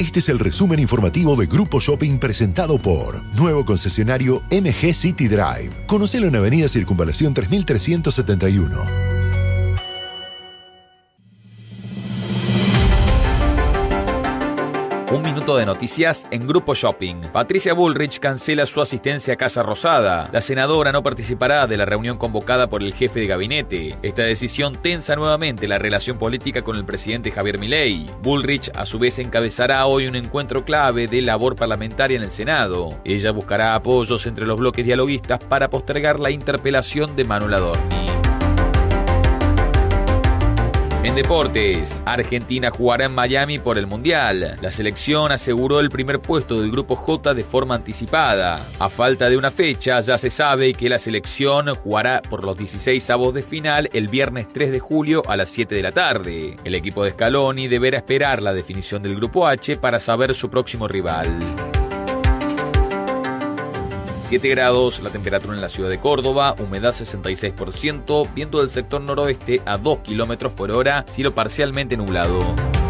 Este es el resumen informativo de Grupo Shopping presentado por nuevo concesionario MG City Drive. Conocelo en Avenida Circunvalación 3371. Un minuto de noticias en Grupo Shopping. Patricia Bullrich cancela su asistencia a Casa Rosada. La senadora no participará de la reunión convocada por el jefe de gabinete. Esta decisión tensa nuevamente la relación política con el presidente Javier Milei. Bullrich a su vez encabezará hoy un encuentro clave de labor parlamentaria en el Senado. Ella buscará apoyos entre los bloques dialoguistas para postergar la interpelación de Manuel Adorni. En deportes, Argentina jugará en Miami por el Mundial. La selección aseguró el primer puesto del Grupo J de forma anticipada. A falta de una fecha, ya se sabe que la selección jugará por los 16avos de final el viernes 3 de julio a las 7 de la tarde. El equipo de Scaloni deberá esperar la definición del Grupo H para saber su próximo rival. 7 grados, la temperatura en la ciudad de Córdoba, humedad 66%, viento del sector noroeste a 2 km/h, cielo parcialmente nublado.